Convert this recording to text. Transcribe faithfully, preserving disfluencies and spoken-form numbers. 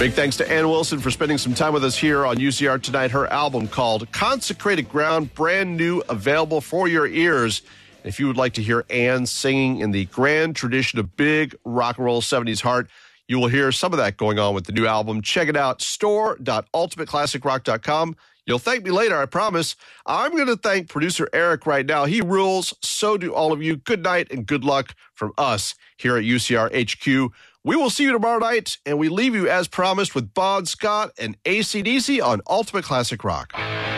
Big thanks to Ann Wilson for spending some time with us here on U C R Tonight. Her album called Consecrated Ground, brand new, available for your ears. If you would like to hear Ann singing in the grand tradition of big rock and roll seventies heart, you will hear some of that going on with the new album. Check it out, store dot ultimate classic rock dot com. You'll thank me later, I promise. I'm going to thank producer Eric right now. He rules, so do all of you. Good night and good luck from us here at U C R H Q. We will see you tomorrow night, and we leave you as promised with Bon Scott and A C D C on Ultimate Classic Rock.